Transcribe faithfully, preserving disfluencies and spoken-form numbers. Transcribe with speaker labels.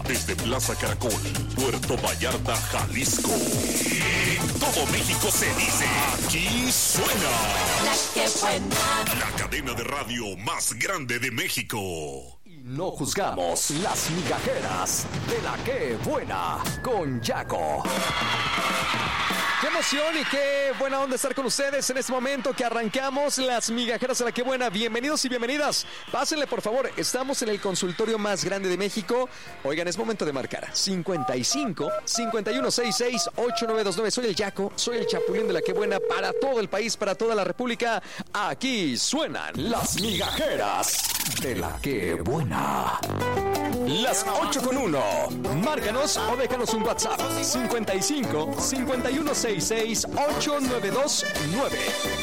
Speaker 1: Desde Plaza Caracol, Puerto Vallarta, Jalisco. En todo México se dice, aquí suena
Speaker 2: La que buena.
Speaker 1: la cadena de radio más grande de México.
Speaker 3: No juzgamos las migajeras de la que buena con Yaco. Qué emoción y qué buena onda estar con ustedes en este momento que arrancamos las migajeras de la que buena. Bienvenidos y bienvenidas. Pásenle por favor, estamos en el consultorio más grande de México. Oigan, es momento de marcar cincuenta y cinco, cincuenta y uno sesenta y seis, ochenta y nueve veintinueve. Soy el Yaco, soy el Chapulín de la que buena para todo el país, para toda la república. Aquí suenan las migajeras de la que buena. Las ocho con uno. Márcanos o déjanos un WhatsApp cincuenta y cinco, cincuenta y uno sesenta y seis, ochenta y nueve veintinueve.